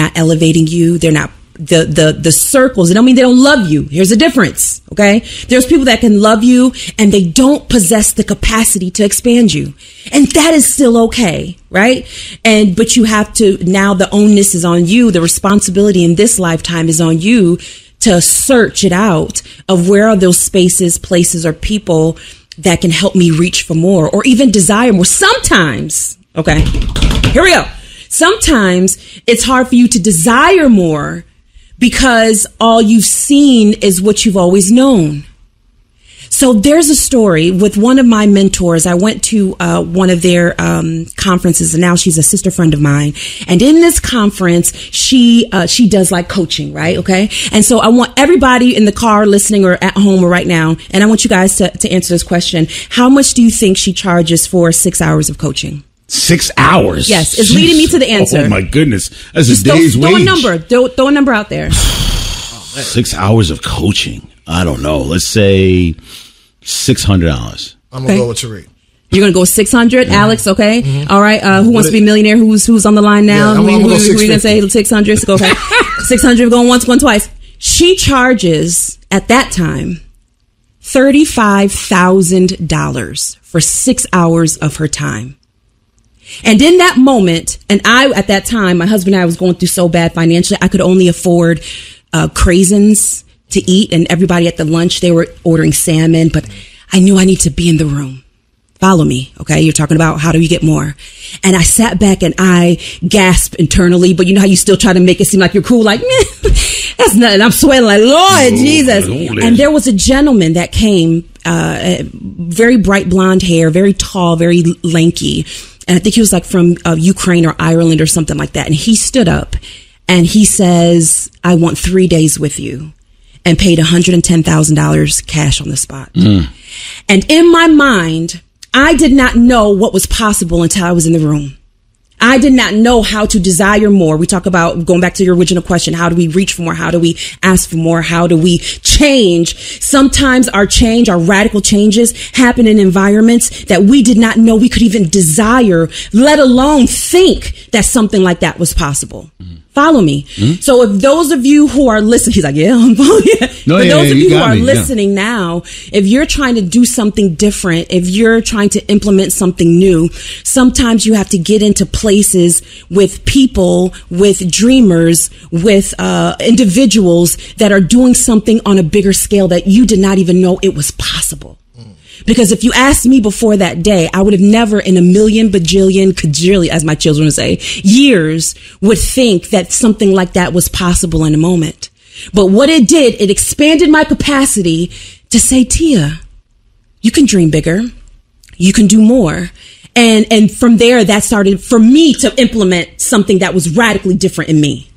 not elevating you. They're not the circles. It don't mean they don't love you. Here's the difference. Okay. There's people that can love you and they don't possess the capacity to expand you. And that is still okay. Right. But you have to, now the onus is on you. The responsibility in this lifetime is on you to search it out of where are those spaces, places, or people that can help me reach for more or even desire more. Sometimes, okay, here we go. Sometimes it's hard for you to desire more because all you've seen is what you've always known. So there's a story with one of my mentors. I went to one of their conferences, and now she's a sister friend of mine. And in this conference, she does like coaching, right? Okay. And so I want everybody in the car listening or at home or right now, and I want you guys to answer this question. How much do you think she charges for 6 hours of coaching? 6 hours? Yes, it's leading me to the answer. Oh my goodness. That's just a day's wage. Throw a number out there. 6 hours of coaching. I don't know. Let's say $600. I'm going to go with Tariq. You're going to go with 600, mm-hmm. Alex, okay? Mm-hmm. All right. Who wants to be a millionaire? Who's on the line now? Yeah, I'm who going are you going to say? 600? Okay. 600 going once, going twice. She charges, at that time, $35,000 for 6 hours of her time. And in that moment, and at that time, my husband and I was going through so bad financially, I could only afford craisins to eat, and everybody at the lunch, they were ordering salmon, but I knew I need to be in the room. Follow me, okay? You're talking about how do we get more? And I sat back and I gasped internally, but you know how you still try to make it seem like you're cool, like, that's nothing. I'm sweating like, Lord Jesus. And there was a gentleman that came, very bright blonde hair, very tall, very lanky. And I think he was like from Ukraine or Ireland or something like that. And he stood up and he says, I want 3 days with you. And paid $110,000 cash on the spot. Mm. And in my mind, I did not know what was possible until I was in the room. I did not know how to desire more. We talk about, going back to your original question, how do we reach for more? How do we ask for more? How do we change? Sometimes our radical changes happen in environments that we did not know we could even desire, let alone think that something like that was possible. Mm. Follow me. Mm-hmm. So if those of you who are listening, he's like, yeah, I'm following you. No, but those of you who are listening now, if you're trying to do something different, if you're trying to implement something new, sometimes you have to get into places with people, with dreamers, with individuals that are doing something on a bigger scale that you did not even know it was possible. Because if you asked me before that day, I would have never in a million, bajillion, kajillion, as my children would say, years would think that something like that was possible in a moment. But what it did, it expanded my capacity to say, Tia, you can dream bigger. You can do more. And from there, that started for me to implement something that was radically different in me.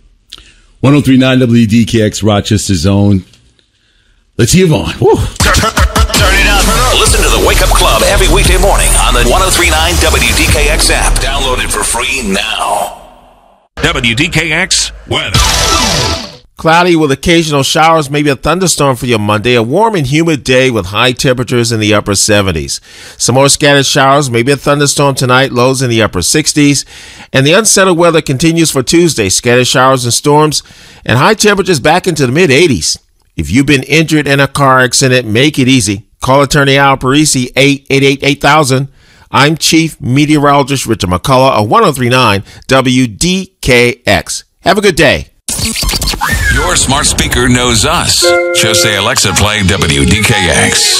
103.9 WDKX, Rochester's own Latia Vaughn. Woo. Turn it up. Listen to the Wake Up Club every weekday morning on the 103.9 WDKX app. Download it for free now. WDKX weather. Cloudy with occasional showers, maybe a thunderstorm for your Monday. A warm and humid day with high temperatures in the upper 70s. Some more scattered showers, maybe a thunderstorm tonight, lows in the upper 60s. And the unsettled weather continues for Tuesday. Scattered showers and storms and high temperatures back into the mid 80s. If you've been injured in a car accident, make it easy. Call attorney Al Parisi, 888-8000. I'm Chief Meteorologist Richard McCullough of 103.9 WDKX. Have a good day. Your smart speaker knows us. Just say, Alexa, play WDKX.